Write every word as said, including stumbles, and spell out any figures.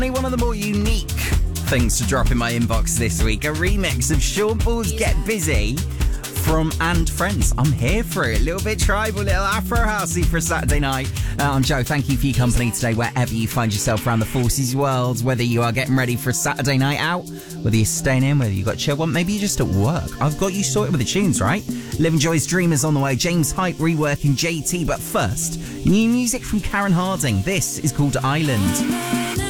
One of the more unique things to drop in my inbox this week, a remix of Sean Paul's Get Busy from And Friends. I'm here for it. A little bit tribal, a little Afro housey for a Saturday night. Uh, I'm Joe. Thank you for your company today, wherever you find yourself around the Forces world, whether you are getting ready for a Saturday night out, whether you're staying in, whether you've got chill one, maybe you're just at work. I've got you sorted with the tunes, right? Live and Joy's Dreamers on the way, James Hype reworking J T, but first, new music from Karen Harding. This is called Island.